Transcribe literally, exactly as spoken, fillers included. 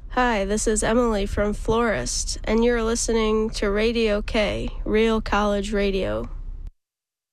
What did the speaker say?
Hi, this is Emily from Florist, and you're listening to Radio K, Real College Radio.